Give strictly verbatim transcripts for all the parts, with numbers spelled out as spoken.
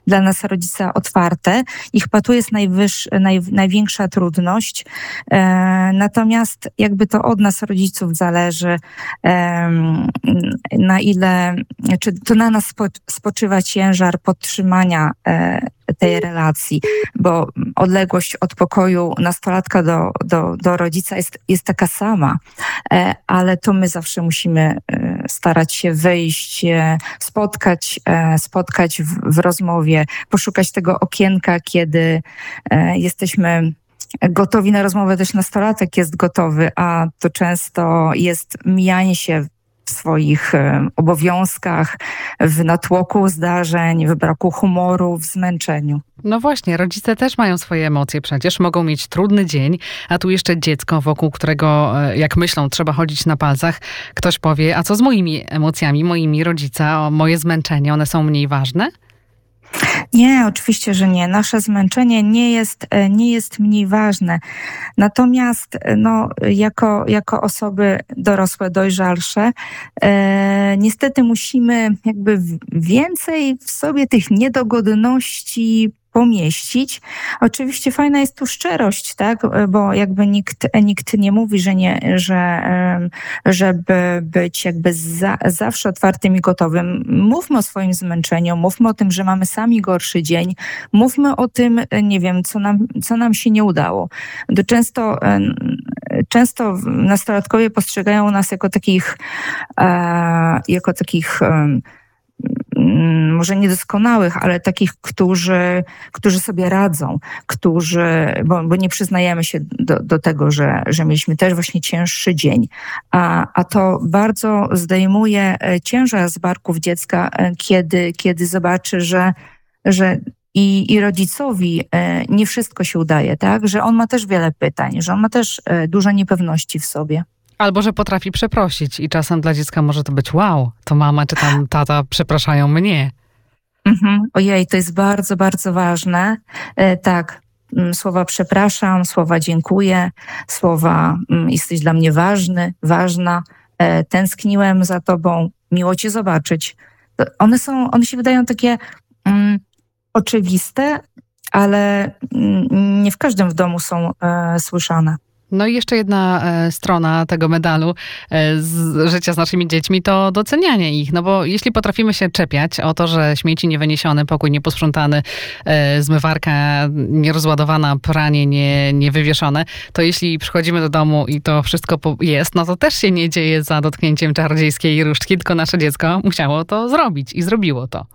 dla nas rodzica otwarte i chyba tu jest najwyż, naj, największa trudność. E, natomiast jakby to od nas rodziców zależy, e, na ile, czy to na nas spo, spoczywa ciężar podtrzymania e, tej relacji, bo odległość od pokoju nastolatka do, do, do rodzica jest, jest taka sama, e, ale to my zawsze musimy e, starać się wyjść, e, spotkać, e, spotkać w, w rozmowie, poszukać tego okienka, kiedy e, jesteśmy gotowi na rozmowę, też nastolatek jest gotowy, a to często jest mijanie się w swoich e, obowiązkach, w natłoku zdarzeń, w braku humoru, w zmęczeniu. No właśnie, rodzice też mają swoje emocje przecież, mogą mieć trudny dzień, a tu jeszcze dziecko, wokół którego, jak myślą, trzeba chodzić na palcach. Ktoś powie, a co z moimi emocjami, moimi rodzica, o moje zmęczenie, one są mniej ważne? Nie, oczywiście, że nie. Nasze zmęczenie nie jest, nie jest mniej ważne. Natomiast no, jako, jako osoby dorosłe, dojrzalsze, e, niestety musimy jakby więcej w sobie tych niedogodności pomieścić. Oczywiście fajna jest tu szczerość, tak? Bo jakby nikt, nikt nie mówi, że nie, że, żeby być jakby za, zawsze otwartym i gotowym. Mówmy o swoim zmęczeniu, mówmy o tym, że mamy sami gorszy dzień, mówmy o tym, nie wiem, co nam, co nam się nie udało. To często, często nastolatkowie postrzegają nas jako takich, jako takich może niedoskonałych, ale takich, którzy, którzy sobie radzą, którzy, bo, bo nie przyznajemy się do, do tego, że, że mieliśmy też właśnie cięższy dzień, a, a to bardzo zdejmuje ciężar z barków dziecka, kiedy, kiedy zobaczy, że, że i, i rodzicowi nie wszystko się udaje, tak? Że on ma też wiele pytań, że on ma też dużo niepewności w sobie. Albo, że potrafi przeprosić i czasem dla dziecka może to być wow, to mama czy tam tata przepraszają mnie. Mhm. Ojej, to jest bardzo, bardzo ważne. E, tak, słowa przepraszam, słowa dziękuję, słowa jesteś dla mnie ważny, ważna, e, tęskniłem za tobą, miło cię zobaczyć. To one są, one się wydają takie mm, oczywiste, ale mm, nie w każdym w domu są e, słyszane. No i jeszcze jedna e, strona tego medalu e, z życia z naszymi dziećmi to docenianie ich. No bo jeśli potrafimy się czepiać o to, że śmieci niewyniesione, pokój nieposprzątany, e, zmywarka nierozładowana, pranie nie, niewywieszone, to jeśli przychodzimy do domu i to wszystko jest, no to też się nie dzieje za dotknięciem czarodziejskiej różdżki, tylko nasze dziecko musiało to zrobić i zrobiło to.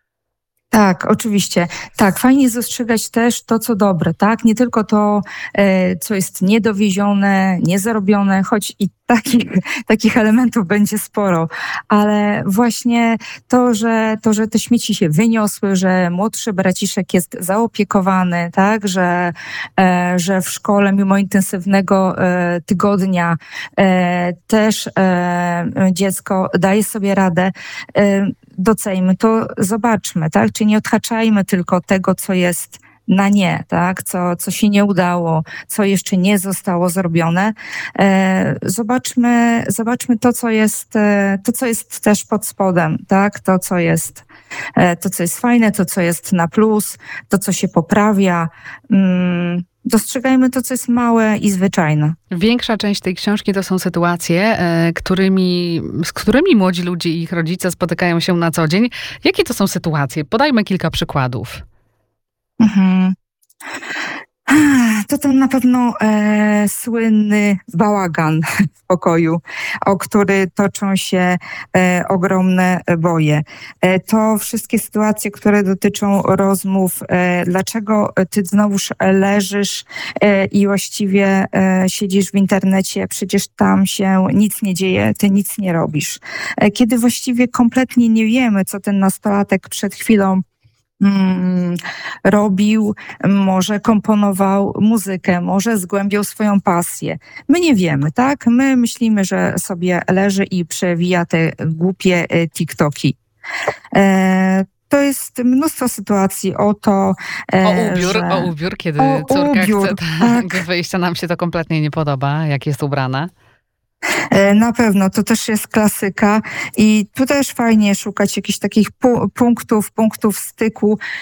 Tak, oczywiście. Tak, fajnie jest dostrzegać też to, co dobre, tak? Nie tylko to, e, co jest niedowiezione, niezarobione, choć i takich, takich elementów będzie sporo, ale właśnie to, że, to, że te śmieci się wyniosły, że młodszy braciszek jest zaopiekowany, tak? Że, e, że w szkole mimo intensywnego e, tygodnia e, też e, dziecko daje sobie radę, e, doceńmy to, zobaczmy, tak? Czy nie odhaczajmy tylko tego, co jest na nie, tak? Co, co się nie udało, co jeszcze nie zostało zrobione. E, zobaczmy, zobaczmy to, co jest, e, to, co jest też pod spodem, tak? To, co jest, e, to, co jest fajne, to, co jest na plus, to, co się poprawia. Mm, Dostrzegajmy to, co jest małe i zwyczajne. Większa część tej książki to są sytuacje, e, którymi, z którymi młodzi ludzie i ich rodzice spotykają się na co dzień. Jakie to są sytuacje? Podajmy kilka przykładów. Mhm. To ten na pewno e, słynny bałagan w pokoju, o który toczą się e, ogromne boje. E, to wszystkie sytuacje, które dotyczą rozmów, e, dlaczego ty znowuż leżysz e, i właściwie e, siedzisz w internecie, przecież tam się nic nie dzieje, ty nic nie robisz. E, kiedy właściwie kompletnie nie wiemy, co ten nastolatek przed chwilą Hmm, robił, może komponował muzykę, może zgłębiał swoją pasję. My nie wiemy, tak? My myślimy, że sobie leży i przewija te głupie TikToki. E, to jest mnóstwo sytuacji o to, e, O ubiór, że... o ubiór, kiedy o córka ubiór, chce tak. tak wyjść, a nam się to kompletnie nie podoba, jak jest ubrana. Na pewno, to też jest klasyka i tu też fajnie szukać jakichś takich pu- punktów, punktów styku,